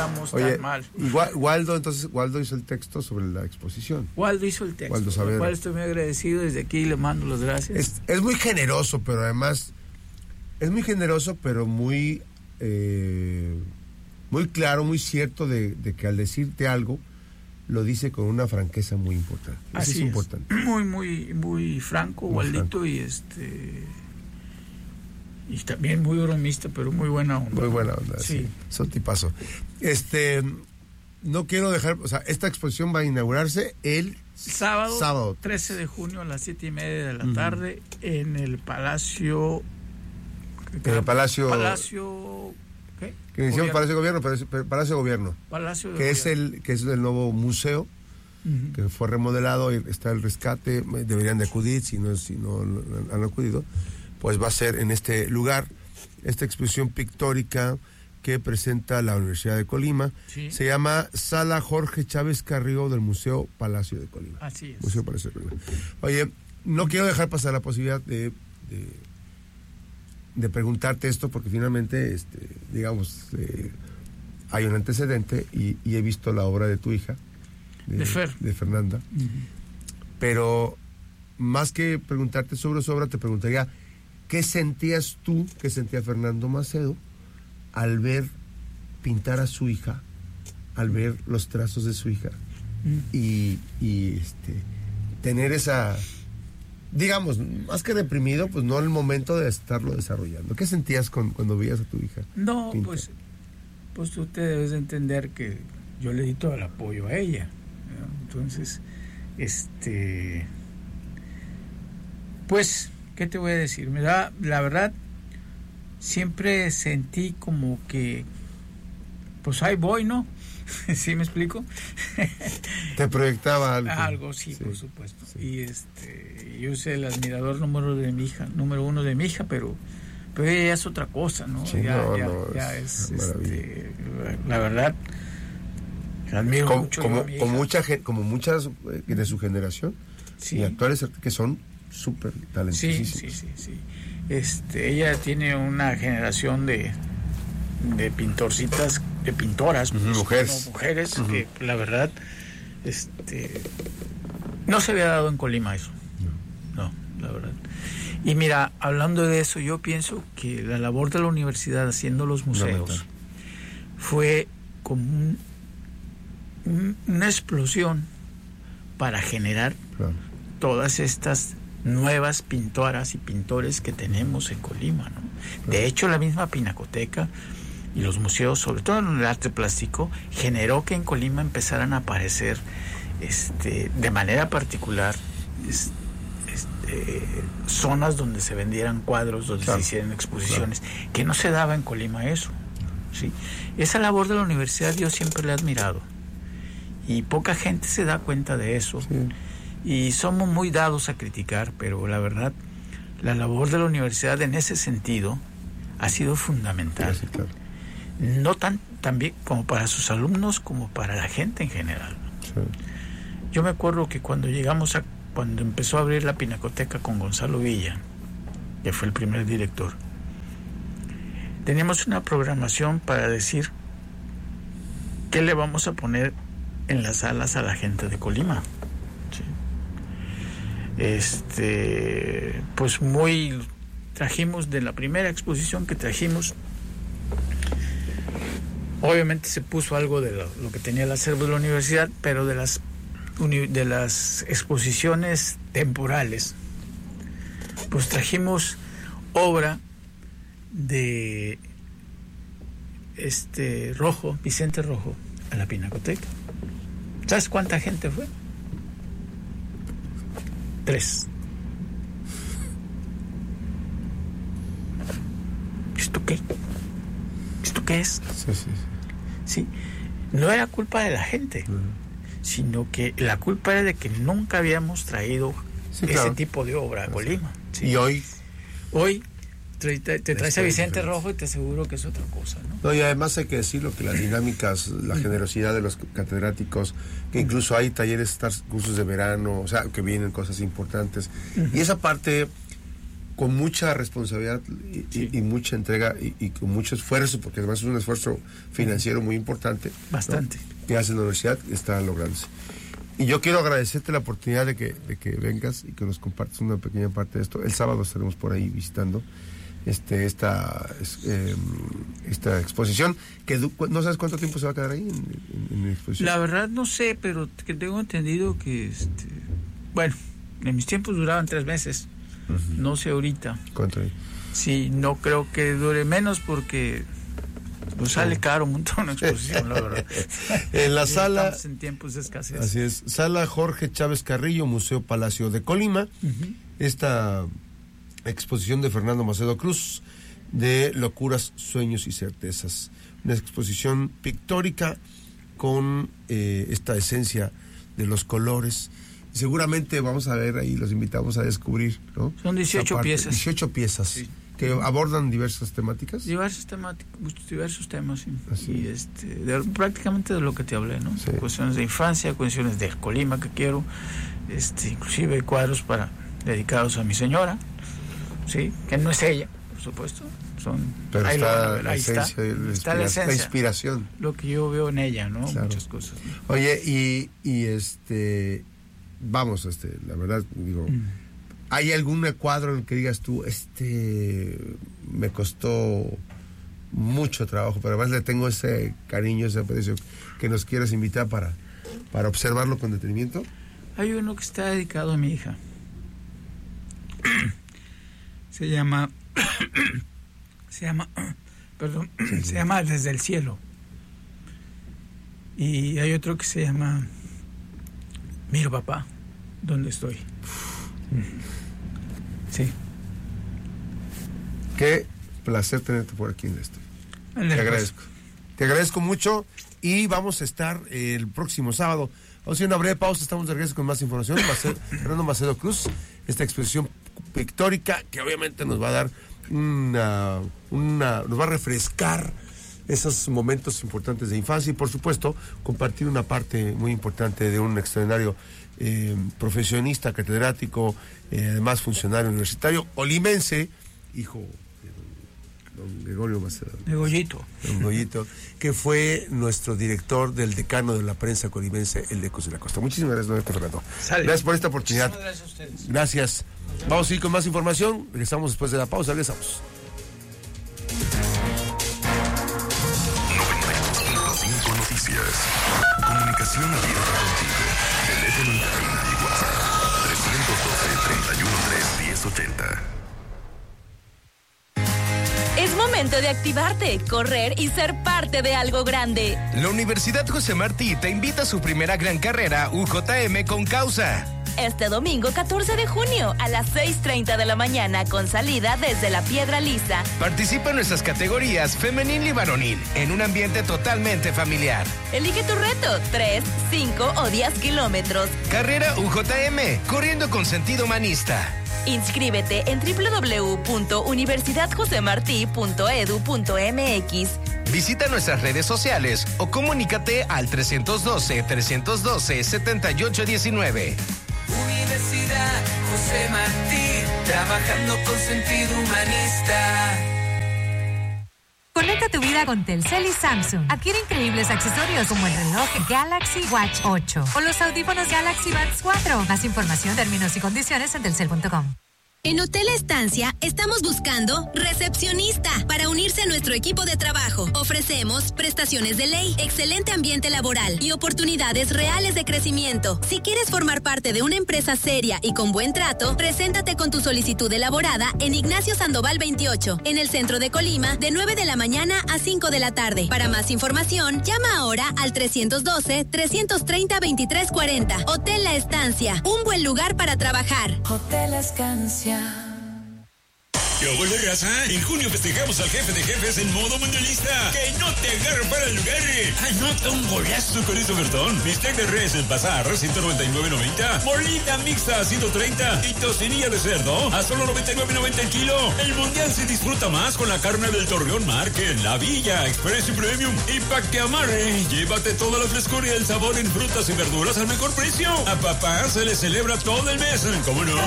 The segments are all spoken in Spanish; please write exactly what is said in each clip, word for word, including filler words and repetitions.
estamos Oye, tan mal. Y Waldo, entonces, Waldo hizo el texto sobre la exposición. Waldo hizo el texto, Waldo por lo cual estoy muy agradecido. Desde aquí le mando las gracias. Es, es muy generoso, pero además, es muy generoso, pero muy, eh, muy claro, muy cierto de, de que al decirte algo, lo dice con una franqueza muy importante. Así Eso es, es importante. Muy, muy, muy franco, muy Waldito, franco. y este... Y también muy bromista, pero muy buena onda. Muy buena onda, sí. sí. Son tipazo. Este, no quiero dejar, o sea, esta exposición va a inaugurarse el sábado, sábado. trece de junio a las siete y media de la uh-huh. tarde en el Palacio... En el Palacio... Palacio... ¿Qué? Que decíamos Palacio de Gobierno, pero Palacio de Gobierno. Palacio de que Gobierno. es el que es el nuevo museo uh-huh. que fue remodelado, y está el rescate, deberían de acudir si no si no han acudido, pues va a ser en este lugar esta exposición pictórica que presenta la Universidad de Colima. Sí. Se llama Sala Jorge Chávez Carrillo del Museo Palacio de Colima. Así es. Museo Palacio de Colima. Oye, no quiero dejar pasar la posibilidad de, de de preguntarte esto, porque finalmente, este, digamos, eh, hay un antecedente y, y he visto la obra de tu hija, de, de, Fer. de Fernanda, uh-huh. pero más que preguntarte sobre su obra, te preguntaría, ¿qué sentías tú, qué sentía Fernando Macedo al ver pintar a su hija, al ver los trazos de su hija uh-huh. y, y este, tener esa... digamos, más que reprimido, pues no el momento de estarlo desarrollando? ¿Qué sentías con, cuando veías a tu hija? No, pinta? pues pues tú te debes de entender que yo le di todo el apoyo a ella, ¿no? Entonces, este, pues, ¿qué te voy a decir? Me da, la verdad, siempre sentí como que, pues ahí voy, ¿no? ¿Sí me explico? ¿Te proyectaba algo? Algo, sí, sí. por supuesto. Sí. Y este, yo soy el admirador número de mi hija, número uno de mi hija, pero, pero ella es otra cosa, ¿no? Sí, ya, no, ya, no, ya es, es, este, la verdad, admiro como, mucho como, a mi hija. Como, mucha, como muchas de su generación, sí. y actuales que son súper talentosísimos. Sí, sí, sí, sí. Este, ella tiene una generación de, de pintorcitas, de pintoras, uh-huh, pues, mujeres, no, mujeres uh-huh. que la verdad, este, no se había dado en Colima eso, no. no, la verdad. Y mira, hablando de eso, yo pienso que la labor de la universidad haciendo los museos fue como un, un, una explosión para generar claro. todas estas nuevas pintoras y pintores que tenemos en Colima, ¿no? Claro. De hecho, la misma Pinacoteca y los museos, sobre todo en el arte plástico, generó que en Colima empezaran a aparecer este, de manera particular este, este, zonas donde se vendieran cuadros, donde claro. se hicieran exposiciones, claro. que no se daba en Colima eso, ¿sí? Esa labor de la universidad yo siempre la he admirado y poca gente se da cuenta de eso. Sí. Y somos muy dados a criticar, pero la verdad, la labor de la universidad en ese sentido ha sido fundamental. Sí, claro. No tan también como para sus alumnos como para la gente en general. Sí. Yo me acuerdo que cuando llegamos a cuando empezó a abrir la Pinacoteca con Gonzalo Villa, que fue el primer director, teníamos una programación para decir qué le vamos a poner en las salas a la gente de Colima. ¿Sí? Este, pues muy trajimos de la primera exposición que trajimos. Obviamente se puso algo de lo, lo que tenía el acervo de la universidad, pero de las de las exposiciones temporales, pues trajimos obra de este Rojo, Vicente Rojo, a la Pinacoteca. ¿Sabes cuánta gente fue? Tres. ¿Esto qué? ¿Esto qué es? Sí, sí, sí. Sí, no era culpa de la gente, uh-huh. sino que la culpa era de que nunca habíamos traído sí, ese claro. tipo de obra a Colima. ¿Sí? Y hoy, hoy te, te, te traes a Vicente Rojo y te aseguro que es otra cosa, ¿no? No, y además hay que decirlo que las dinámicas, la generosidad de los catedráticos, que incluso hay talleres, cursos de verano, o sea, que vienen cosas importantes. Uh-huh. Y esa parte con mucha responsabilidad y, sí. y, y mucha entrega y, y con mucho esfuerzo, porque además es un esfuerzo financiero muy importante. Bastante. ¿no? Que hace la universidad, está lográndose. Y yo quiero agradecerte la oportunidad de que, de que vengas y que nos compartas una pequeña parte de esto. El sábado estaremos por ahí visitando este esta eh, esta exposición, que no sabes cuánto tiempo se va a quedar ahí en, en, en la exposición. La verdad no sé, pero que tengo entendido que, este, bueno, en mis tiempos duraban tres meses. Uh-huh. No sé ahorita. ¿Cuánto hay? Sí, no creo que dure menos porque pues sale sí. caro un montón una exposición, la verdad. En la sala... Estamos en tiempos de escasez. Así es. Sala Jorge Chávez Carrillo, Museo Palacio de Colima. Uh-huh. Esta exposición de Fernando Macedo Cruz, de Locuras, Sueños y Certezas. Una exposición pictórica con eh, esta esencia de los colores. Seguramente vamos a ver ahí, los invitamos a descubrir, ¿no? Son dieciocho piezas. dieciocho piezas, sí. Que abordan diversas temáticas. Diversas temáticas, diversos temas, sí. Así. Y este, de, prácticamente de lo que te hablé, ¿no? Sí. Cuestiones de infancia, cuestiones de Colima que quiero, este, inclusive cuadros para dedicados a mi señora, sí, que no es ella, por supuesto. Son, pero ahí está, lo, la ahí esencia, está, la, está la, esencia, la inspiración. Lo que yo veo en ella, ¿no? Claro. Muchas cosas, ¿no? Oye, y, y este, vamos, este, la verdad, digo, mm. ¿hay algún cuadro en el que digas tú, este, me costó mucho trabajo, pero además le tengo ese cariño, ese aprecio, que nos quieras invitar para, para observarlo con detenimiento? Hay uno que está dedicado a mi hija. Se llama... Se llama, perdón, sí, se llama Desde el Cielo. Y hay otro que se llama Mira papá, ¿dónde estoy? Sí. Qué placer tenerte por aquí en esto. Te agradezco. Te agradezco mucho y vamos a estar el próximo sábado. Vamos a hacer una breve pausa, estamos de regreso con más información. Macedo, Fernando Macedo Cruz, esta exposición pictórica que obviamente nos va a dar Una, una, nos va a refrescar esos momentos importantes de infancia y por supuesto compartir una parte muy importante de un extraordinario eh, profesionista, catedrático, eh, además funcionario universitario, olimense, hijo de don, don Gregorio Macedo. De Goyito. Don Goyito, que fue nuestro director del decano de la prensa colimense, el de Ecos de la Costa. Muchísimas gracias, don Fernando. Gracias por esta oportunidad. Muchas gracias a ustedes. Gracias. Vamos a ir con más información. Regresamos después de la pausa. Regresamos. noventa y dos punto cinco Noticias. Comunicación abierta contigo. Teléfono en cabina y WhatsApp. tres uno dos, tres uno tres, uno cero ocho cero. Es momento de activarte, correr y ser parte de algo grande. La Universidad José Martí te invita a su primera gran carrera U J M con causa. Este domingo catorce de junio a las seis treinta de la mañana con salida desde la Piedra Lisa. Participa en nuestras categorías femenil y varonil en un ambiente totalmente familiar. Elige tu reto, tres, cinco o diez kilómetros. Carrera U J M, corriendo con sentido humanista. Inscríbete en doble u doble u doble u punto universidad jose martí punto e d u punto m x. Visita nuestras redes sociales o comunícate al tres uno dos, tres uno dos, siete ocho uno nueve. Universidad José Martí, trabajando con sentido humanista. Conecta tu vida con Telcel y Samsung. Adquiere increíbles accesorios como el reloj Galaxy Watch ocho o los audífonos Galaxy Buds cuatro. Más información, términos y condiciones en telcel punto com. En Hotel Estancia estamos buscando recepcionista para unirse a nuestro equipo de trabajo. Ofrecemos prestaciones de ley, excelente ambiente laboral y oportunidades reales de crecimiento. Si quieres formar parte de una empresa seria y con buen trato, preséntate con tu solicitud elaborada en Ignacio Sandoval veintiocho, en el centro de Colima, de nueve de la mañana a cinco de la tarde. Para más información, llama ahora al tres uno dos, tres tres cero, dos tres cuatro cero. Hotel La Estancia, un buen lugar para trabajar. Hotel La Estancia. ¿Qué hubo, raza? En junio festejamos al jefe de jefes en modo mundialista. ¡Que no no te agarro para el lugar. Anota un golazo con ese ofertón. Bistec de res El Bazar, ciento noventa y nueve noventa. Molida mixta, ciento treinta. Y tocinilla de cerdo, a solo noventa y nueve noventa el kilo. El mundial se disfruta más con la carne del Torreón Market, La Villa, Express y Premium. Y pa' que amarre, llévate toda la frescura y el sabor en frutas y verduras al mejor precio. A papá se le celebra todo el mes, ¿cómo no?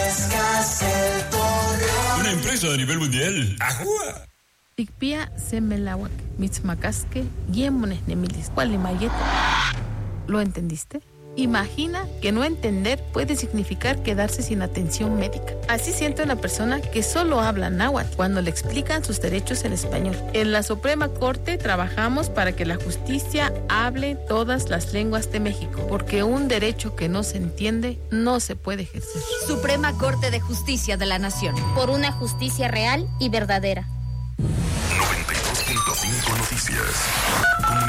Una empresa a nivel mundial. ¡Ajúa! Tikpia semelawak, mitzmacasque, guiemones nemilis, cualimayeto. ¿Lo entendiste? Imagina que no entender puede significar quedarse sin atención médica. Así siente una persona que solo habla náhuatl cuando le explican sus derechos en español. En la Suprema Corte trabajamos para que la justicia hable todas las lenguas de México, porque un derecho que no se entiende no se puede ejercer. Suprema Corte de Justicia de la Nación. Por una justicia real y verdadera. noventa y dos punto cinco Noticias.